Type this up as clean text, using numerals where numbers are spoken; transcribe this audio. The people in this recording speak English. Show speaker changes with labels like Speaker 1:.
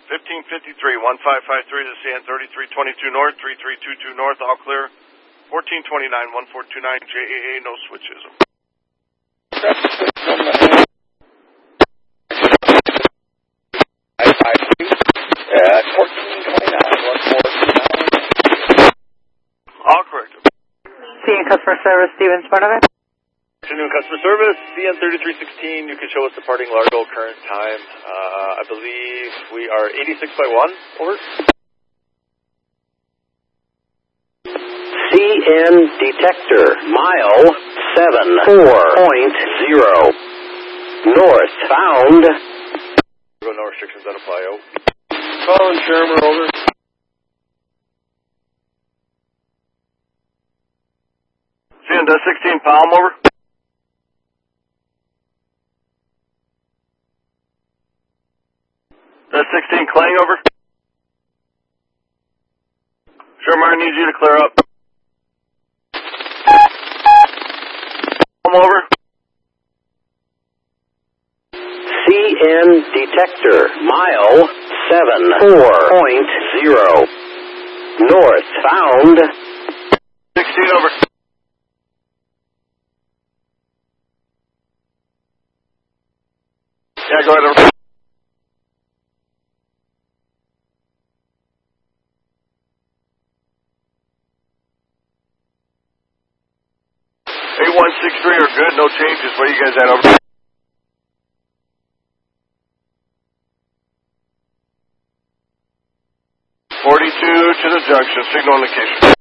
Speaker 1: 1553, 1553 to CN 3322 North, 3322 North, all clear. 1429, 1429, JAA, no switches. All correct.
Speaker 2: CN Customer Service, Stevens, Barnabas.
Speaker 1: Afternoon, customer service, CN 3316, you can show us departing Largo, current time. I believe we are 86 by 1, over.
Speaker 3: CN detector, mile 74.0. North, found.
Speaker 1: No restrictions that apply, out. Colin Shermer, over. CN 16 Palm, over. That's 16 Clang, over. Shermer, I need you to clear up. Palm, over.
Speaker 3: CN detector, mile 74.0. North, found.
Speaker 1: 16, over. Yeah, go ahead, over. A163 are good, no changes. Where you guys at, over? 42 to the junction, signal indication.